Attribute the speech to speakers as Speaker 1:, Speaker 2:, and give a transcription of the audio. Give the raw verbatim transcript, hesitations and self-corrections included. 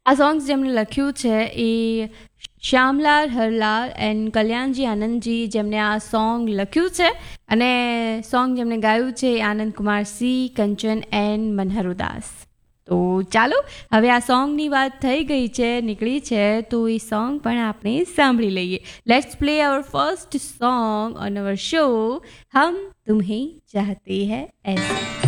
Speaker 1: આ સોંગ્સ જેમણે લખ્યું છે એ શ્યામલાલ હરલાલ એન્ડ કલ્યાણજી આનંદજી, જેમણે આ સોંગ લખ્યું છે, અને સોંગ જેમણે ગાયું છે એ આનંદ કુમાર સી, કંચન એન્ડ મનહરુદાસ. તો ચાલો હવે આ સોંગની વાત થઈ ગઈ છે, નીકળી છે, તો એ સોંગ પણ આપણે સાંભળી લઈએ. Let's play hour first song on hour show, હમ તુમ્हें ચાહતે હૈ એસે.